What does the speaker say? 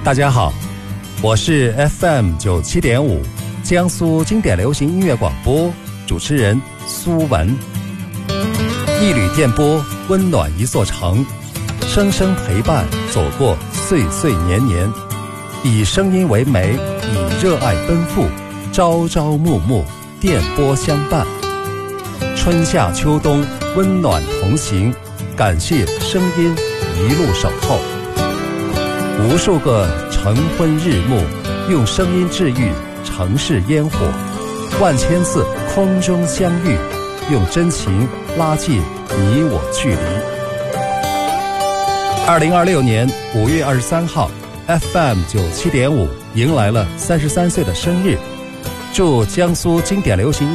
大家好，我是 FM97.5 江苏经典流行音乐广播主持人苏文。一缕电波温暖一座城，声声陪伴走过岁岁年年，以声音为媒，以热爱奔赴，朝朝暮暮电波相伴，春夏秋冬温暖同行，感谢声音一路守候。无数个晨昏日暮，用声音治愈城市烟火；万千次空中相遇，用真情拉近你我距离。2026年5月23号 FM97.5 迎来了33岁的生日，祝江苏经典流行